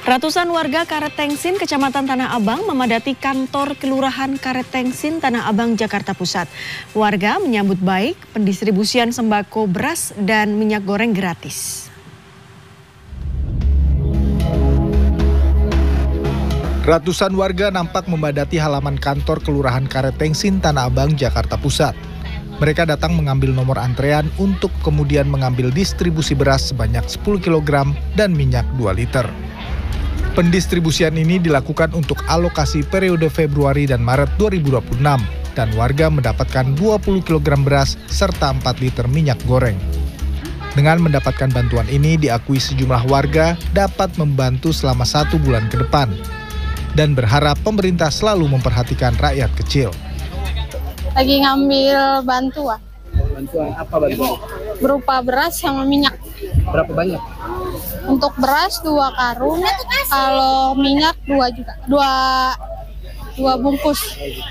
Ratusan warga Karet Tengsin, Kecamatan Tanah Abang memadati kantor Kelurahan Karet Tengsin, Tanah Abang, Jakarta Pusat. Warga menyambut baik pendistribusian sembako beras dan minyak goreng gratis. Ratusan warga nampak memadati halaman kantor Kelurahan Karet Tengsin, Tanah Abang, Jakarta Pusat. Mereka datang mengambil nomor antrean untuk kemudian mengambil distribusi beras sebanyak 10 kg dan minyak 2 liter. Pendistribusian ini dilakukan untuk alokasi periode Februari dan Maret 2026 dan warga mendapatkan 20 kg beras serta 4 liter minyak goreng. Dengan mendapatkan bantuan ini diakui sejumlah warga dapat membantu selama 1 bulan ke depan dan berharap pemerintah selalu memperhatikan rakyat kecil. Lagi ngambil bantuan. Bantuan apa bantuan? Berupa beras sama minyak. Berapa banyak? Untuk beras 2 karung, kalau minyak 2 juga. 2 bungkus.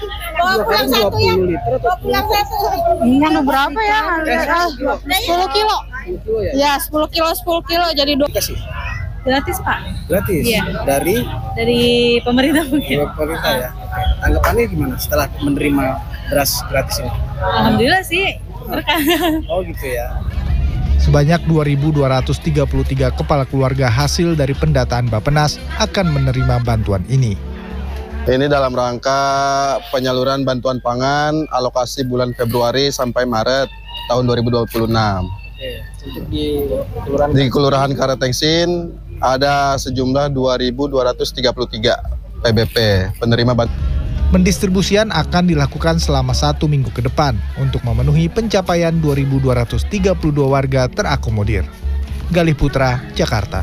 20 liter atau 10 Minyak berapa ya? 10 kilo. Ya, 10 kilo jadi 2. Kasih. Gratis, Pak. Gratis? Iya. Dari pemerintah mungkin. pemerintah ya? Oke. Tanggapannya gimana setelah menerima beras gratis ini? Alhamdulillah sih. Berkah. Oh gitu ya. Sebanyak 2.233 kepala keluarga hasil dari pendataan Bappenas akan menerima bantuan ini. Ini dalam rangka penyaluran bantuan pangan alokasi bulan Februari sampai Maret tahun 2026. Untuk Di Kelurahan Karet Tengsin ada sejumlah 2.233 PBP penerima bantuan. Pendistribusian akan dilakukan selama 1 minggu ke depan untuk memenuhi pencapaian 2.232 warga terakomodir. Galih Putra, Jakarta.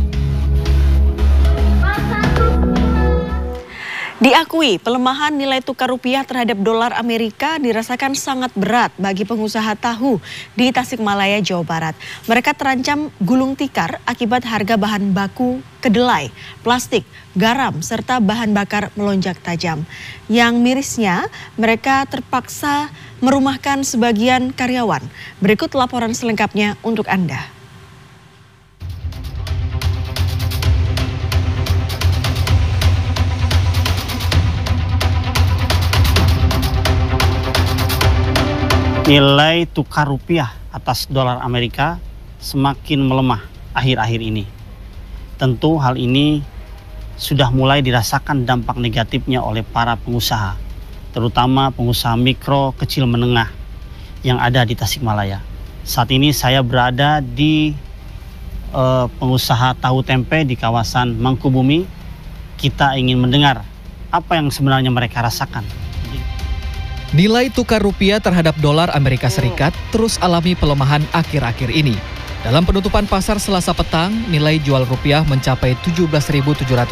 Diakui pelemahan nilai tukar rupiah terhadap dolar Amerika dirasakan sangat berat bagi pengusaha tahu di Tasikmalaya, Jawa Barat. Mereka terancam gulung tikar akibat harga bahan baku kedelai, plastik, garam, serta bahan bakar melonjak tajam. Yang mirisnya, mereka terpaksa merumahkan sebagian karyawan. Berikut laporan selengkapnya untuk Anda. Nilai tukar rupiah atas dolar Amerika semakin melemah akhir-akhir ini. Tentu hal ini sudah mulai dirasakan dampak negatifnya oleh para pengusaha, terutama pengusaha mikro, kecil, menengah yang ada di Tasikmalaya. Saat ini saya berada di pengusaha tahu tempe di kawasan Mangkubumi. Kita ingin mendengar apa yang sebenarnya mereka rasakan. Nilai tukar rupiah terhadap dolar Amerika Serikat terus alami pelemahan akhir-akhir ini. Dalam penutupan pasar Selasa petang, nilai jual rupiah mencapai 17.700